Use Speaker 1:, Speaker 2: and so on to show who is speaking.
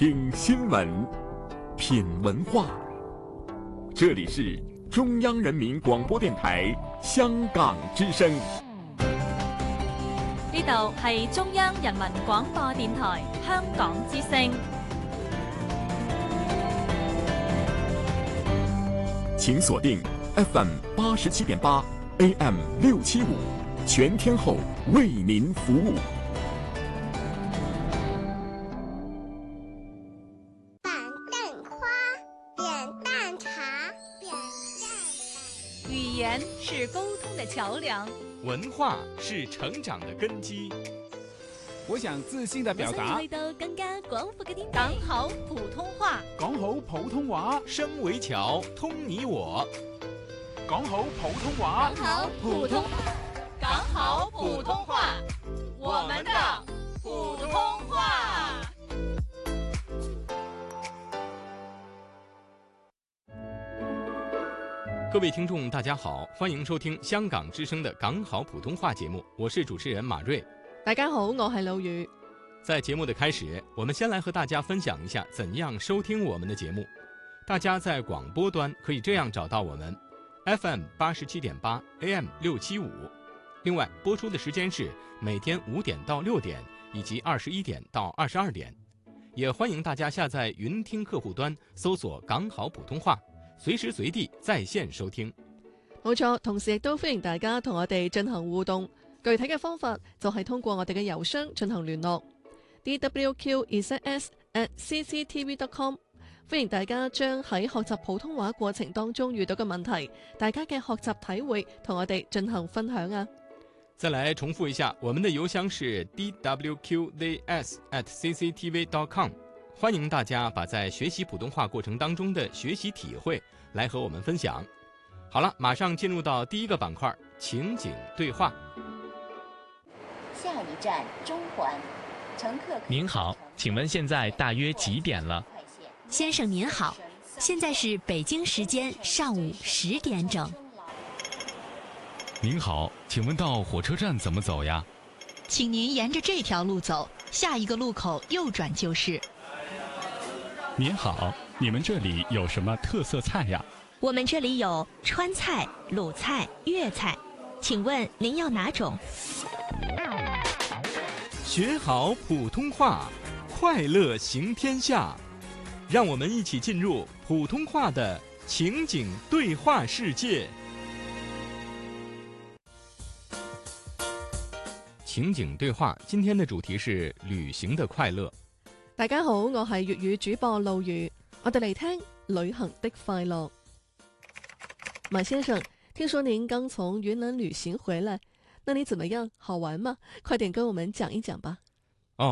Speaker 1: 听新闻，品文化。这里是中央人民廣播電台香港之聲。
Speaker 2: 呢度係中央人民廣播電台香港之聲。
Speaker 1: 請鎖定 FM 87.8 AM 675，全天候為您服務。
Speaker 2: 語言是溝通的橋樑，
Speaker 3: 文化是成長的根基。
Speaker 4: 我想自信的表達，
Speaker 2: 去到更加廣闊嘅天地。講好普通話，
Speaker 4: 講好普通話，
Speaker 3: 聲為橋，通你我。
Speaker 4: 講好普通話，
Speaker 2: 講好普通，講好普通話，我們的普通話。
Speaker 3: 各位聽眾大家好，歡迎收聽香港之聲的港好普通話節目，我是主持人馬瑞。
Speaker 5: 大家好，我係老雨。
Speaker 3: 在節目的開始，我們先來和大家分享一下怎樣收聽我們的節目。大家在廣播端可以這樣找到我們 FM 87.8 AM 675，另外播出的時間是每天5點到6點以及21點到22點。也歡迎大家下載雲聽客戶端搜索港好普通話，隨時隨地在線收聽。
Speaker 5: 冇錯，同時亦都歡迎大家同我哋進行互動，具體嘅方法就係通過我哋嘅郵箱進行聯絡 dwqzs@cctv.com。 歡迎大家將喺學習普通話過程當中遇到嘅問題，大家嘅學習體會同我哋進行分享啊。
Speaker 3: 再來重複一下，我們的郵箱是 dwqzs@cctv.com。 歡迎大家把在學習普通話過程當中的學習體會來和我們分享。好了，馬上進入到第一個板塊，情景對話。
Speaker 6: 下一站中環，乘客。
Speaker 7: 您好，請問現在大約幾點了？
Speaker 8: 先生您好，現在是北京時間上午10點整。
Speaker 7: 您好，請問到火車站怎麼走呀？
Speaker 8: 請您沿着這條路走，下一個路口右轉就是。
Speaker 7: 您好，你們這裡有什麼特色菜呀？
Speaker 8: 我們這裡有川菜、魯菜、粵菜，請問您要哪種？
Speaker 3: 學好普通話，快樂行天下。讓我們一起進入普通話的情景對話世界。情景對話，今天的主題是旅行的快樂。
Speaker 5: 大家好，我係粵語主播路如，我哋嚟聽旅行的快樂。馬先生，聽說您剛從雲南旅行回來，那你怎麼樣？好玩嗎？快點跟我們講一講吧。